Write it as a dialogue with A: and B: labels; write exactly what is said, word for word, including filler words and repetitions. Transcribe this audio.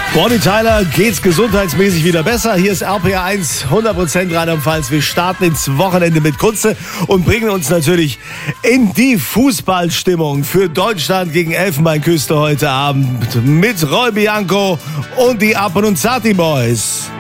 A: Bonnie Tyler geht's gesundheitsmäßig wieder besser. Hier ist R P R eins, hundert Prozent Rheinland-Pfalz. Wir starten ins Wochenende mit Kunze und bringen uns natürlich in die Fußballstimmung für Deutschland gegen Elfenbeinküste heute Abend mit Roy Bianco und die Appennunzati Boys.